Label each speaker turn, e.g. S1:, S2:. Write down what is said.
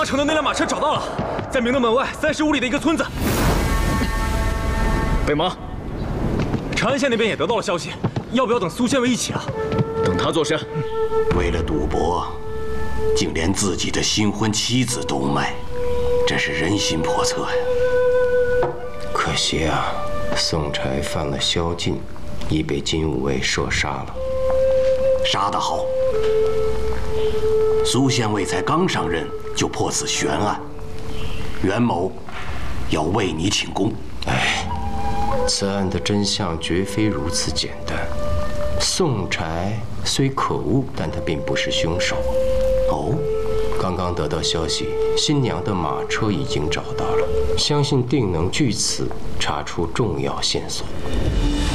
S1: 阳城的那辆马车找到了，在明德门外35里的一个村子。北蒙，长安县那边也得到了消息，要不要等苏县尉一起啊？
S2: 等他做甚？
S3: 为了赌博，竟连自己的新婚妻子都卖，真是人心叵测呀！
S4: 可惜啊，宋柴犯了宵禁，已被金吾卫射杀了。
S3: 杀得好！苏县尉才刚上任，就破此悬案，袁某要为你请功。
S4: 哎，此案的真相绝非如此简单。宋柴虽可恶，但他并不是凶手。
S3: 哦，
S4: 刚刚得到消息，新娘的马车已经找到了，相信定能据此查出重要线索。